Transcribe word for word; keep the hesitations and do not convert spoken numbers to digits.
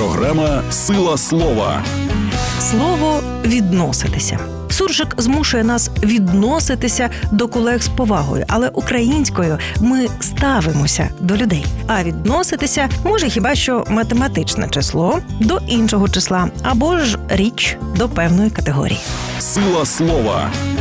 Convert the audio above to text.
Програма «Сила слова». Слово «відноситися». Суржик змушує нас відноситися до колег з повагою, але українською ми ставимося до людей. А відноситися може хіба що математичне число до іншого числа, або ж річ до певної категорії. «Сила слова».